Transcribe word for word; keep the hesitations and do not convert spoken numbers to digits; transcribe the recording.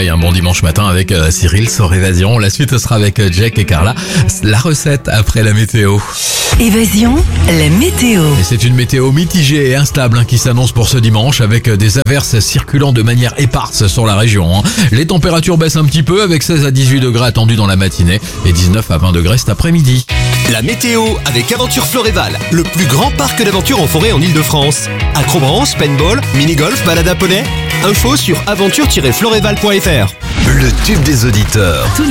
réveil, un bon dimanche matin avec euh, Cyril sur Évasion. La suite sera avec euh, Jack et Carla. La recette après la météo. Évasion, la météo. Et c'est une météo mitigée et instable hein, qui s'annonce pour ce dimanche avec euh, des averses circulant de manière éparse sur la région. Hein. Les températures baissent un petit peu avec seize à dix-huit degrés attendus dans la matinée et dix-neuf à vingt degrés cet après-midi. La météo avec Aventure Floréval, le plus grand parc d'aventure en forêt en Ile-de-France. Acrobranche, paintball, mini-golf, balade à poney. Info sur aventure tiret floréval point f r. Le tube des auditeurs.